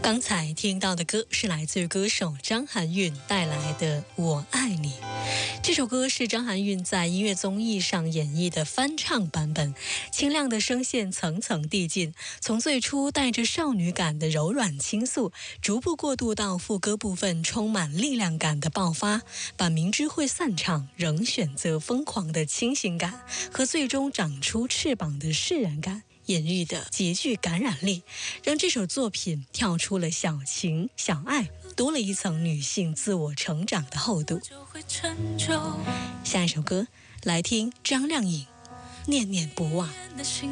刚才听到的歌是来自于歌手张含韵带来的《我爱你》。这首歌是张含韵在音乐综艺上演绎的翻唱版本，清亮的声线层层递进，从最初带着少女感的柔软倾诉，逐步过渡到副歌部分充满力量感的爆发，把明知会散场仍选择疯狂的清醒感和最终长出翅膀的释然感演绎的极具感染力，让这首作品跳出了小情小爱，多了一层女性自我成长的厚度。下一首歌来听张靓颖《念念不忘》。